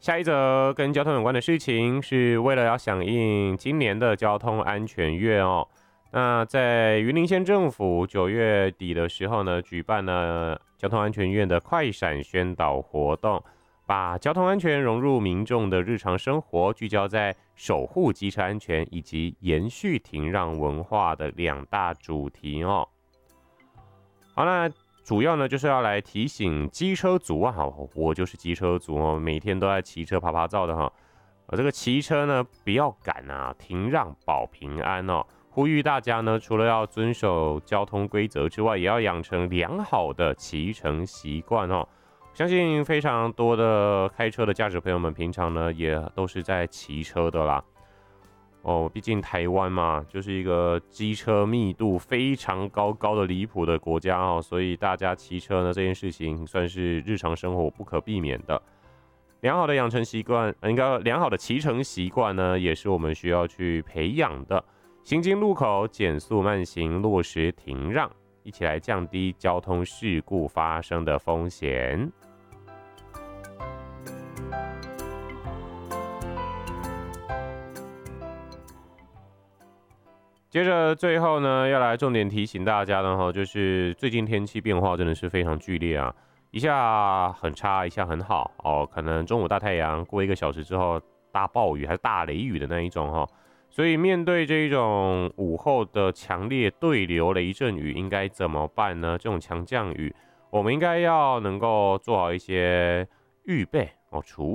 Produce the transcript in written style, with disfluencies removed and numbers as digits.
下一则跟交通有关的事情，是为了要响应今年的交通安全月哦。那在云林县政府9月底的时候呢，举办了交通安全月的快闪宣导活动，把交通安全融入民众的日常生活，聚焦在守护机车安全以及延续停让文化的2大主题哦。好，那主要呢就是要来提醒机车族啊，我就是机车族哦，每天都在骑车爬照的哈。这个骑车呢不要赶啊，停让保平安哦。呼吁大家呢，除了要遵守交通规则之外，也要养成良好的骑乘习惯哦。相信非常多的开车的驾驶朋友们，平常呢也都是在骑车的啦。哦，毕竟台湾嘛，就是一个机车密度非常高的离谱的国家哦，所以大家骑车呢这件事情算是日常生活不可避免的。良好的养成习惯，应该良好的骑乘习惯呢，也是我们需要去培养的。行经路口减速慢行，落实停让，一起来降低交通事故发生的风险。接着最后呢，要来重点提醒大家的哈，就是最近天气变化真的是非常剧烈啊，一下很差，一下很好哦，可能中午大太阳，过1个小时之后大暴雨还是大雷雨的那一种哈。所以面对这一种午后的强烈对流雷阵雨，应该怎么办呢？这种强降雨，我们应该要能够做好一些预备哦，